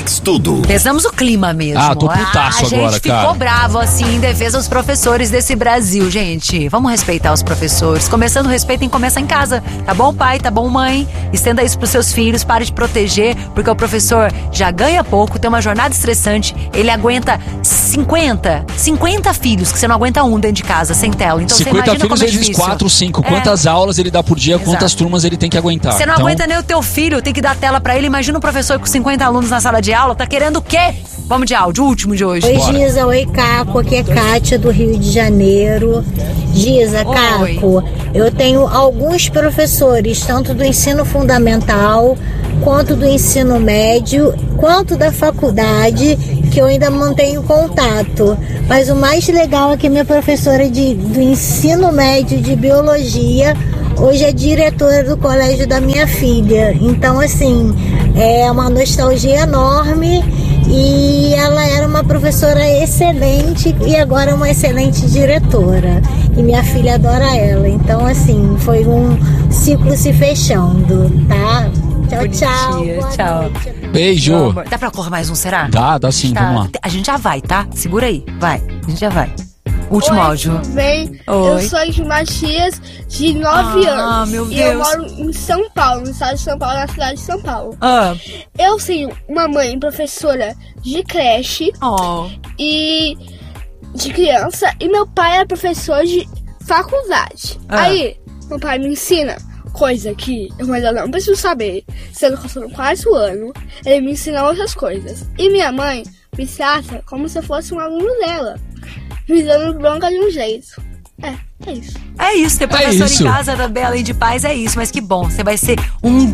Mix Tudo. Pesamos o clima mesmo. Ah, tô putaço agora, cara. A gente ficou bravo, assim, em defesa dos professores desse Brasil, gente. Vamos respeitar os professores. Começando o respeito tem que começar em casa. Tá bom, pai? Tá bom, mãe? Estenda isso pros seus filhos, pare de proteger, porque o professor já ganha pouco, tem uma jornada estressante, ele aguenta 50 filhos, que você não aguenta um dentro de casa, sem tela. Então 50 você imagina filhos como é vezes difícil. 4, 5. Quantas aulas ele dá por dia, Exato. quantas turmas ele tem que aguentar. Você não aguenta nem o teu filho, tem que dar tela pra ele. Imagina um professor com 50 alunos na sala de aula, tá querendo o quê? Vamos de áudio, o último de hoje. Oi, Bora. Giza, oi, Caco, aqui é Kátia do Rio de Janeiro. Giza, Caco, eu tenho alguns professores, tanto do ensino fundamental, quanto do ensino médio, quanto da faculdade, que eu ainda mantenho contato. Mas o mais legal é que minha professora do ensino médio de biologia hoje é diretora do colégio da minha filha. Então, assim, é uma nostalgia enorme. E ela era uma professora excelente e agora é uma excelente diretora. E minha filha adora ela. Então, assim, foi um ciclo se fechando, tá? Tchau, tchau. Tchau. Beijo. Dá pra correr mais um, será? Dá sim, Tá. vamos lá. A gente já vai, tá? Segura aí, vai. A gente já vai. Último Oi, áudio. tudo bem? Oi. Eu sou de Matias, de 9 anos. Ah, meu E eu Deus. moro em São Paulo, no estado de São Paulo, na cidade de São Paulo. Ah. Eu tenho uma mãe professora de creche Oh. e de criança, e meu pai é professor de faculdade. Ah. Aí, meu pai me ensina coisa que eu ainda não preciso saber, sendo que eu estou no 4º ano, ele me ensina outras coisas. E minha mãe me trata como se eu fosse um aluno dela, me dando bronca de um jeito. É isso. É isso, ter professor isso. em casa também, além de pais, é isso. Mas que bom, você vai ser uma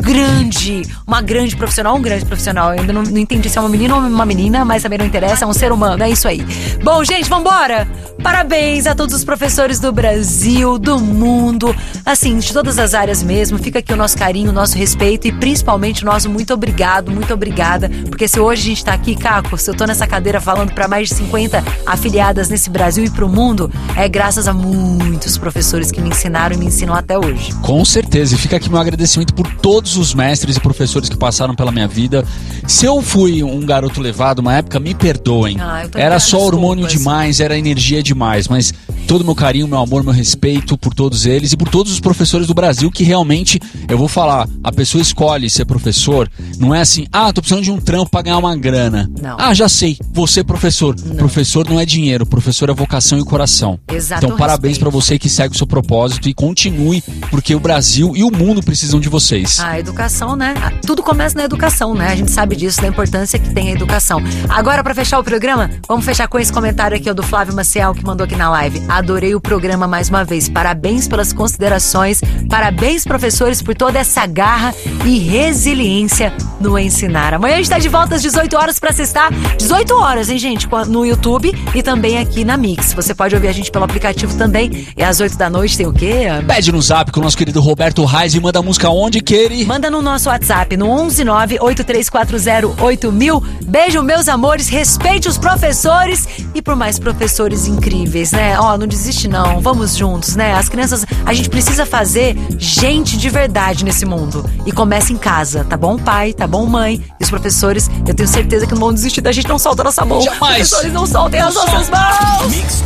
grande profissional, Eu ainda não entendi se é uma menina ou uma menina, mas também não interessa, é um ser humano, é isso aí. Bom, gente, vambora! Parabéns a todos os professores do Brasil, do mundo, assim, de todas as áreas mesmo. Fica aqui o nosso carinho, o nosso respeito e principalmente o nosso muito obrigado, muito obrigada. Porque se hoje a gente tá aqui, Caco, se eu tô nessa cadeira falando pra mais de 50 afiliadas nesse Brasil e pro mundo, é graças a muitos professores que me ensinaram e me ensinam até hoje. Com certeza, e fica aqui meu agradecimento por todos os mestres e professores que passaram pela minha vida. Se eu fui um garoto levado uma época, me perdoem. Eu tô Era ligada, só hormônio desculpas. demais, era energia demais, mas todo o meu carinho, meu amor, meu respeito por todos eles e por todos os professores do Brasil que realmente, eu vou falar, a pessoa escolhe ser professor, não é assim, tô precisando de um trampo pra ganhar uma grana. Não. Já sei, vou ser professor. Não. Professor não é dinheiro, professor é vocação e coração. Exato, Então parabéns pra você que segue o seu propósito e continue, porque o Brasil e o mundo precisam de vocês. A educação, né? Tudo começa na educação, né? A gente sabe disso, da importância que tem a educação. Agora, pra fechar o programa, vamos fechar com esse comentário aqui, ó, do Flávio Maciel, que mandou aqui na live. Adorei o programa mais uma vez. Parabéns pelas considerações. Parabéns, professores, por toda essa garra e resiliência no ensinar. Amanhã a gente tá de volta às 18 horas pra assistar. 18 horas, hein, gente? No YouTube e também aqui na Mix. Você pode ouvir a gente pelo aplicativo também. E às 8 da noite tem o quê? Pede no zap com o nosso querido Roberto Reis e manda a música onde queire. Manda no nosso WhatsApp, no 11983408000. Beijo, meus amores. Respeite os professores e por mais professores incríveis, né? Não desiste não. Vamos juntos, né? As crianças, a gente precisa fazer gente de verdade nesse mundo. E começa em casa, tá bom, pai? Tá bom, mãe? E os professores, eu tenho certeza que não vão desistir da gente. Não solta a nossa mão. Jamais. Os professores não soltem as nossas mãos.